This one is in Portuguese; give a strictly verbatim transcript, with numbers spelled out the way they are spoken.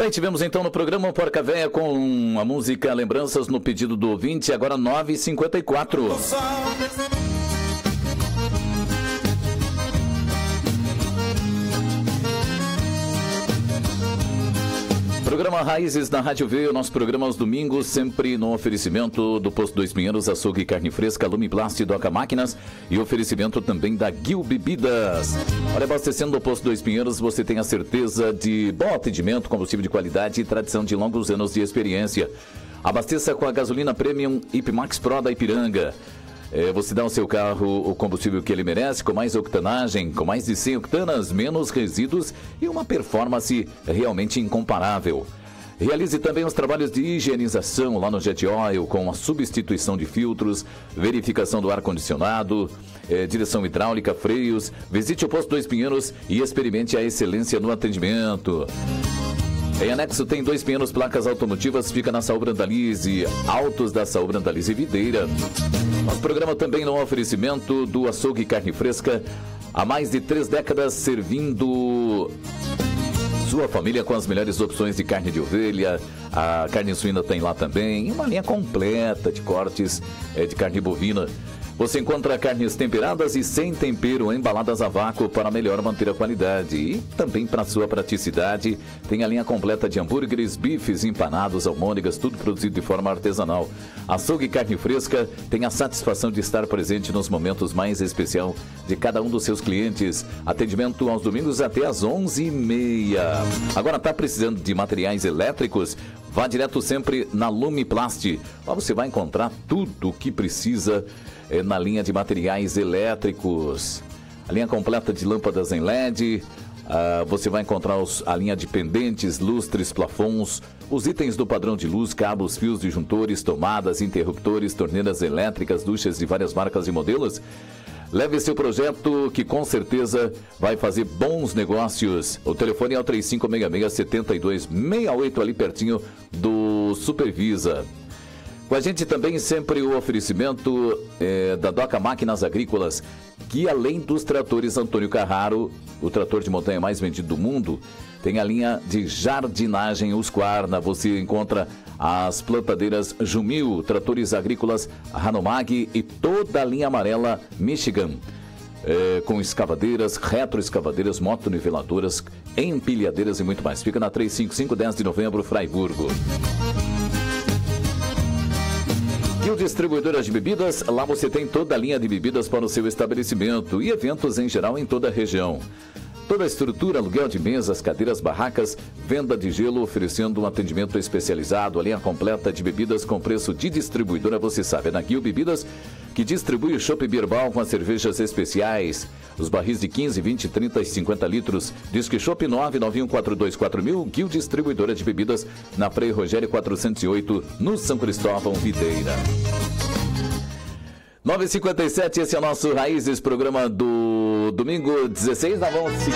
Bem, tivemos então no programa o Porca Véia com a música Lembranças no pedido do ouvinte, agora nove e cinquenta e quatro. Programa Raízes na Rádio V, o nosso programa aos domingos, sempre no oferecimento do Posto Dois Pinheiros, açougue e carne fresca, Lumiplast e Doca Máquinas e oferecimento também da Guil Bebidas. Olha, abastecendo o Posto Dois Pinheiros, você tem a certeza de bom atendimento, combustível de qualidade e tradição de longos anos de experiência. Abasteça com a gasolina Premium Ipmax Pro da Ipiranga. É, você dá ao seu carro o combustível que ele merece, com mais octanagem, com mais de cem octanas, menos resíduos e uma performance realmente incomparável. Realize também os trabalhos de higienização lá no Jet Oil, com a substituição de filtros, verificação do ar-condicionado, é, direção hidráulica, freios. Visite o Posto Dois Pinheiros e experimente a excelência no atendimento. Em anexo tem Dois Pinheiros Placas Automotivas, fica na Saúl Brandalize, Autos da Saúl Brandalize Videira. Nosso programa também no oferecimento do açougue e carne fresca, há mais de três décadas servindo sua família com as melhores opções de carne de ovelha. A carne suína tem lá também, e uma linha completa de cortes é, de carne bovina. Você encontra carnes temperadas e sem tempero, embaladas a vácuo para melhor manter a qualidade. E também para sua praticidade, tem a linha completa de hambúrgueres, bifes, empanados, almôndegas, tudo produzido de forma artesanal. Açougue e carne fresca tem a satisfação de estar presente nos momentos mais especiais de cada um dos seus clientes. Atendimento aos domingos até às onze e meia. Agora está precisando de materiais elétricos? Vá direto sempre na Lumiplast. Lá você vai encontrar tudo o que precisa é, na linha de materiais elétricos. A linha completa de lâmpadas em L E D. Uh, você vai encontrar os, a linha de pendentes, lustres, plafons, os itens do padrão de luz, cabos, fios disjuntores, tomadas, interruptores, torneiras elétricas, duchas de várias marcas e modelos. Leve seu projeto que com certeza vai fazer bons negócios. O telefone é o três cinco seis seis, sete dois seis oito, ali pertinho do Supervisa. Com a gente também sempre o oferecimento é, da Doca Máquinas Agrícolas, que além dos tratores Antônio Carraro, o trator de montanha mais vendido do mundo, tem a linha de jardinagem Husqvarna. Você encontra as plantadeiras Jumil, tratores agrícolas Hanomag e toda a linha amarela Michigan. É, com escavadeiras, retroescavadeiras, motoniveladoras, empilhadeiras e muito mais. Fica na trezentos e cinquenta e cinco, dez de novembro, Fraiburgo. E o Distribuidora de Bebidas, lá você tem toda a linha de bebidas para o seu estabelecimento e eventos em geral em toda a região. Toda a estrutura, aluguel de mesas, cadeiras, barracas, venda de gelo, oferecendo um atendimento especializado, a linha completa de bebidas com preço de distribuidora, você sabe, é na Guil Bebidas, que distribui o Chopp Birbal com as cervejas especiais, os barris de quinze, vinte, trinta e cinquenta litros. Disque Chopp nove nove um quatro dois quatro mil, Guil Distribuidora de Bebidas, na Frei Rogério quatrocentos e oito, no São Cristóvão, Videira. nove e cinquenta e sete, esse é o nosso Raízes, programa do domingo dezesseis, nós vamos